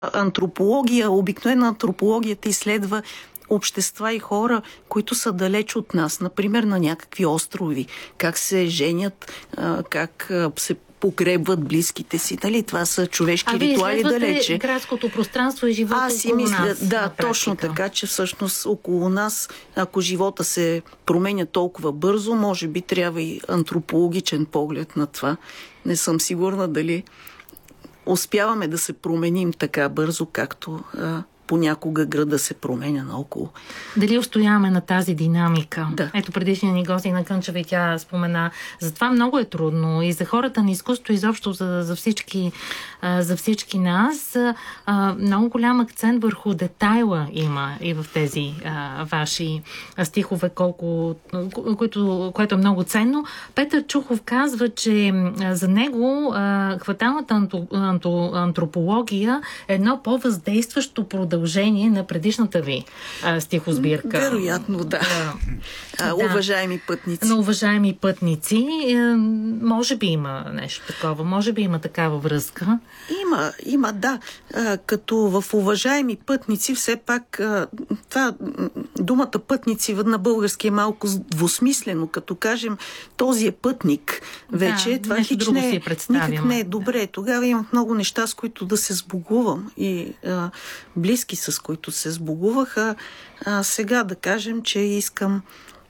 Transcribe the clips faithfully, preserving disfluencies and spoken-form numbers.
антропология, обикновена антропологията изследва общества и хора, които са далеч от нас. Например, на някакви острови. Как се женят, как се погребват близките си. Нали? Това са човешки а ритуали далече. А вие градското пространство и живота Аз си около мисля, нас. да, точно така, че всъщност около нас, ако живота се променя толкова бързо, може би трябва и антропологичен поглед на това. Не съм сигурна дали успяваме да се променим така бързо, както а, понякога града се променя наоколо. Дали устояваме на тази динамика? Да. Ето предишния ни гост на Кънчева и тя спомена. Затова много е трудно и за хората на изкуство, изобщо за, за, всички, а, за всички нас. А, много голям акцент върху детайла има и в тези а, ваши стихове, колко, което, което е много ценно. Петър Чухов казва, че за него а, хваталната антропология е едно по-въздействащо продължение на предишната ви а, стихосбирка. Вероятно, да. А, а, да. Уважаеми пътници. На уважаеми пътници. Е, може би има нещо такова. Може би има такава връзка. Има, има, да. А, като в уважаеми пътници, все пак а, това, думата пътници на български е малко двусмислено. Като кажем, този е пътник. Вече да, това хич не, си никак не е добре. Да. Тогава имах много неща, с които да се сбогувам. И а, близки, с които се сбогуваха. А сега да кажем, че искам...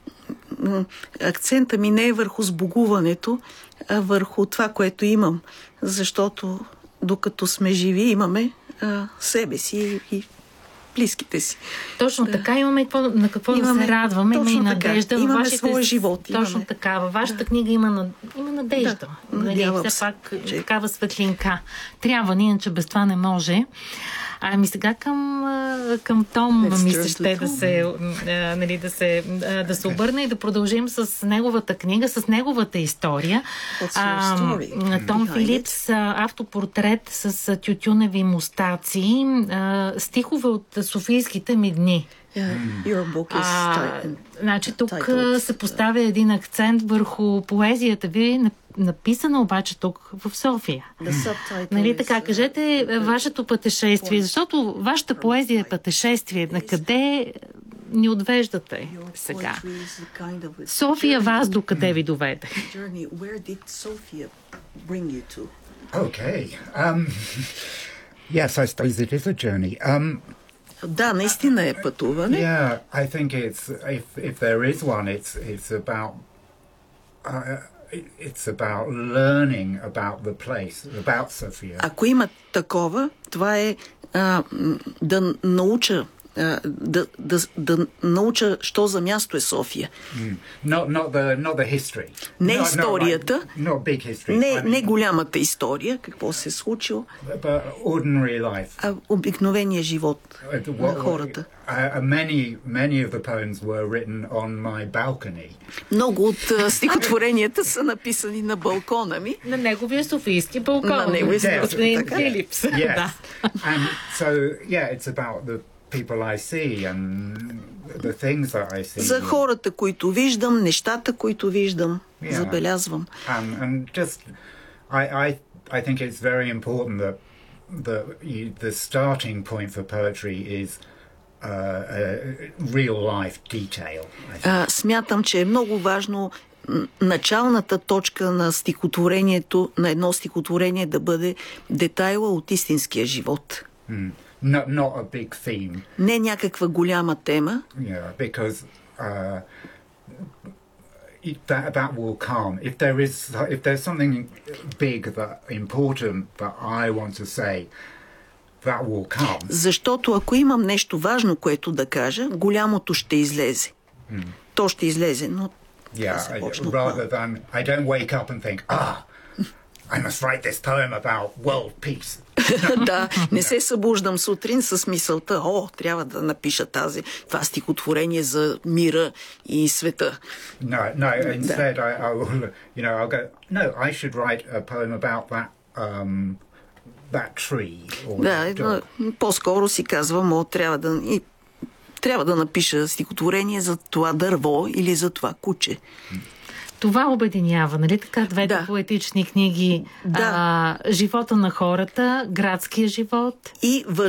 Акцента ми не е върху сбогуването, а върху това, което имам. Защото докато сме живи, имаме а, себе си и близките си. Точно да. Така имаме какво, на какво имаме, да се радваме. Има и надежда. Имаме вашите, своя живот. Точно имаме. така. Във вашата да. Книга има, над... има надежда. Да. Нали, все пак че... такава светлинка. Трябва, иначе без това не може. Ами сега към, към Том ми се ще да се, нали, да, се, да се обърне и да продължим с неговата книга, с неговата история. А, Том Филипс, автопортрет с тютюневи мустаци, стихове от софийските ми дни. Yeah, а, значи тук titled, се поставя един акцент върху поезията ви, написана обаче тук в София. Нали така, кажете uh, вашето пътешествие, защото вашата поезия е пътешествие. На къде ни отвеждате сега? София вас до къде ви доведе? Okay. Um, yes, I suppose it is a journey. Um, Да, наистина е пътуване. Yeah, I think it's if if there is one, it's it's about uh, it's about learning about the place, about Sofia. Ако има такова, това е а, да науча да, да, да науча, що за място е София. Mm. Not, not the, not the history. Не not, историята, not, like, not big history. не, I mean, не голямата история, какво се е случило, but ordinary life. А обикновения живот uh, на хората. Uh, many, many of the poems were written on my balcony. Много от uh, стихотворенията са написани на балкона ми. На неговия софийски балкон. На неговия господин Филипс. Yes. And so, yeah, it's about the people I see and the things that I see. За хората, които виждам, нещата, които виждам, yeah. забелязвам. And, and just, I, I, I think it's very important that the, the starting point for poetry is uh, a real life detail. Uh, смятам, че е много важно началната точка на стихотворението, на едно стихотворение да бъде детайла от истинския живот. Mm. Not, not a big theme. Не някаква голяма тема. Yeah, because uh, that that will come. If there is, if there's something big that important that I want to say, that will come. Защото ако имам нещо важно, което да кажа, голямото ще излезе. Mm. То ще излезе, но yeah, I, rather than I don't wake up and think, ah, I must write this poem about world peace. Да, не се събуждам сутрин с мисълта, о, трябва да напиша тази, това стихотворение за мира и света. No, no, instead I, I will, you know, I'll go, no, I should write a poem about that, um, that tree. Or да, that dog. По-скоро си казвам, о, трябва да, и, трябва да напиша стихотворение за това дърво или за това куче. Това обединява, нали така, двете да. поетични книги. Да. А, живота на хората, градския живот. И